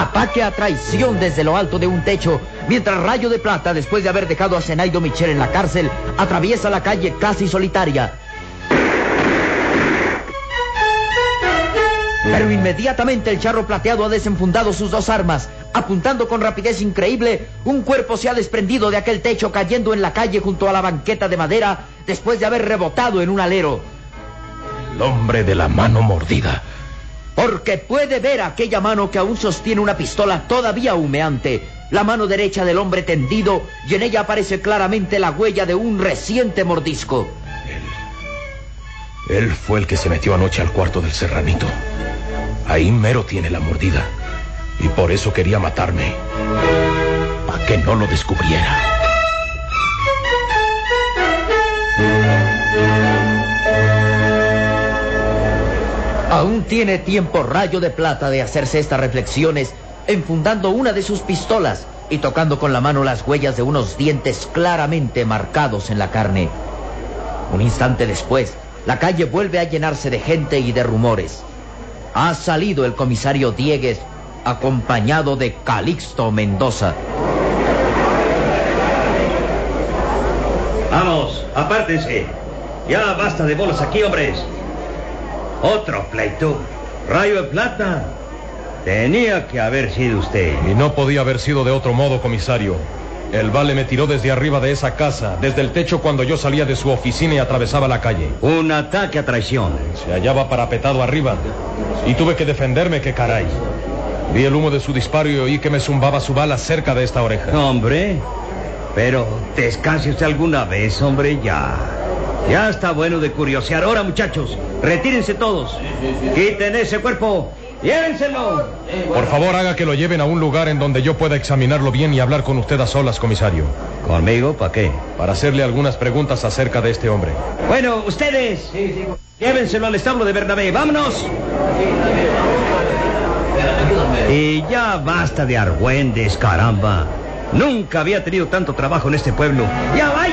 Ataque a traición desde lo alto de un techo, mientras Rayo de Plata, después de haber dejado a Zenaido Michel en la cárcel, atraviesa la calle casi solitaria. Pero inmediatamente el Charro Plateado ha desenfundado sus dos armas. Apuntando con rapidez increíble, un cuerpo se ha desprendido de aquel techo, cayendo en la calle junto a la banqueta de madera, después de haber rebotado en un alero. El hombre de la mano mordida. Porque puede ver aquella mano que aún sostiene una pistola todavía humeante, la mano derecha del hombre tendido, y en ella aparece claramente la huella de un reciente mordisco. Él fue el que se metió anoche al cuarto del Serranito. Ahí mero tiene la mordida, y por eso quería matarme, para que no lo descubriera. Aún tiene tiempo Rayo de Plata de hacerse estas reflexiones, enfundando una de sus pistolas y tocando con la mano las huellas de unos dientes claramente marcados en la carne. Un instante después, la calle vuelve a llenarse de gente y de rumores. Ha salido el comisario Diegues, acompañado de Calixto Mendoza. Vamos, apártense. Ya basta de bolas aquí, hombres. Otro pleito. Rayo de Plata. Tenía que haber sido usted. Y no podía haber sido de otro modo, comisario. El vale me tiró desde arriba de esa casa, desde el techo, cuando yo salía de su oficina y atravesaba la calle. Un ataque a traición. Se hallaba parapetado arriba y tuve que defenderme, que caray. Vi el humo de su disparo y oí que me zumbaba su bala cerca de esta oreja. Hombre, pero descanse usted alguna vez, hombre, ya. Ya está bueno de curiosear. Ahora, muchachos, retírense todos. Quiten ese cuerpo. ¡Llévenselo! Por favor, haga que lo lleven a un lugar en donde yo pueda examinarlo bien y hablar con usted a solas, comisario. ¿Conmigo? ¿Para qué? Para hacerle algunas preguntas acerca de este hombre. Bueno, ustedes, llévenselo al establo de Bernabé. ¡Vámonos! Y ya basta de argüendes, caramba. Nunca había tenido tanto trabajo en este pueblo. ¡Ya vaya!